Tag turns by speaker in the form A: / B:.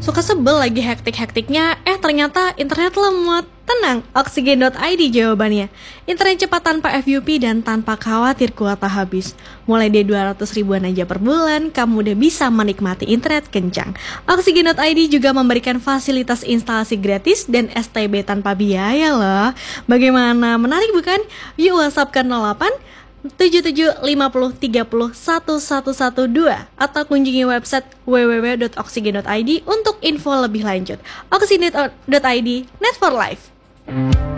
A: Suka sebel lagi hektik-hektiknya, ternyata internet lemot. Tenang, Oksigen.id jawabannya. Internet cepat tanpa FUP dan tanpa khawatir kuota habis. Mulai dari 200 ribuan aja per bulan, kamu udah bisa menikmati internet kencang. Oksigen.id juga memberikan fasilitas instalasi gratis dan STB tanpa biaya loh. Bagaimana, menarik bukan? Yuk WhatsApp ke 08 77 50 30 1112 atau kunjungi website www.oksigen.id untuk info lebih lanjut. Oksigen.id, net for life.